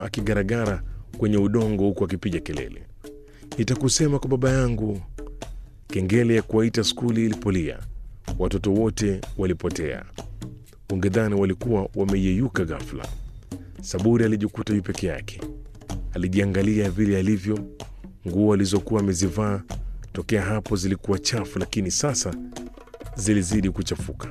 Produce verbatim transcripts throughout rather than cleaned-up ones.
akigaragara kwenye udongo huku akipiga kelele. Nitakusema kwa baba yangu. Kengele ya kuwaita skuli ilipolia, watoto wote walipotea. Ungedhani walikuwa wameyeyuka ghafla. Saburi alijikuta yu peke yake. Alijiangalia vile alivyo. Nguo alizokuwa amezivaa tokea hapo zilikuwa chafu, lakini sasa zilizidi kuchafuka.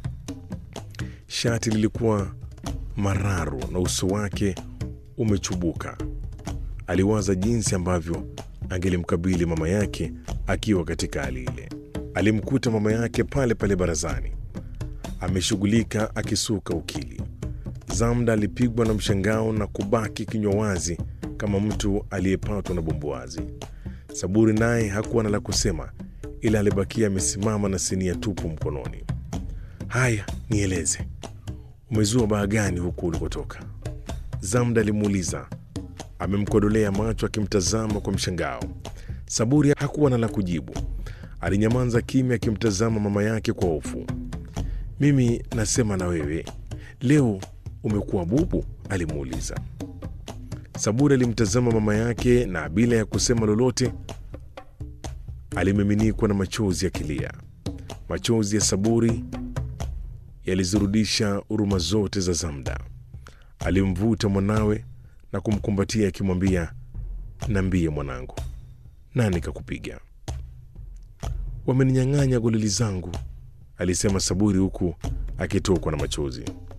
Shati lilikuwa mararu na uso wake umechubuka. Aliwaza jinsi ambavyo angelimkabili mama yake akiwa katika hali ile. Alimkuta mama yake pale pale barazani, ameshughulika akisuka ukili. Zamda alipigwa na mshangao na kubaki kinywa wazi kama mtu aliyepatwa na bumbuazi. Saburi naye hakuwa na la kusema, ila alibakia amesimama na sinia tupu mkononi. Haya, nieleze, umezua baa gani huku ulikotoka? Zamda alimuuliza, amemkodolea macho akimtazama kwa mshangao. Saburi hakuwa na la kujibu. Alinyamaza kimya akimtazama mama yake kwa hofu. Mimi nasema na wewe, leo umekuwa bubu? Alimuuliza. Saburi alimtazama mama yake na bila ya kusema lolote alimiminikwa na machozi akilia. Machozi ya Saburi yalizirudisha huruma zote za Zamda. Alimvuta mwanawe na kumkumbatia akimwambia, niambie mwanangu, nani kakupiga? Wameninyang'anya gololi zangu, alisema Saburi huku akitokwa na machozi.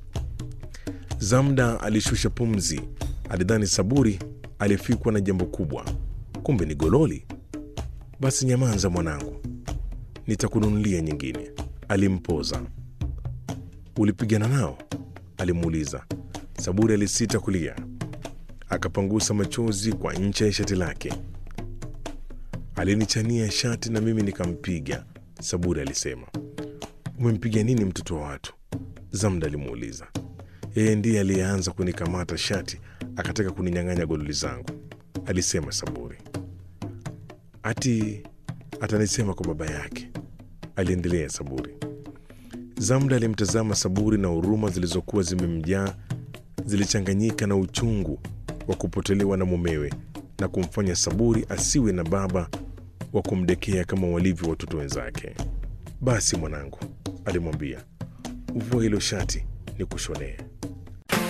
Zamda alishusha pumzi. Alidhani Saburi alifikwa na jambo kubwa, kumbe ni gololi. Basi nyamanza mwanangu, nitakununulia nyingine, alimpoza. Ulipigana nao? Alimuuliza. Saburi alisita kulia, akapangusa machozi kwa ncha ya shati lake. Alinichania shati na mimi nikampiga, Saburi alisema. Umempiga nini mtoto wa watu? Zamda alimuuliza. Yeye ndiye aliyeanza kunikamata shati akataka kuninyang'anya gololi zangu, alisema Saburi. Ati atanisema kwa baba yake, aliendelea Saburi. Zamda alimtazama Saburi na huruma zilizokuwa zimemjaa zilichanganyika na uchungu wa kupotelewa na mumewe na kumfanya Saburi asiwe na baba wa kumdekea kama walivyo watoto wenzake. Basi mwanangu, alimwambia, uvue hilo shati nikushonee.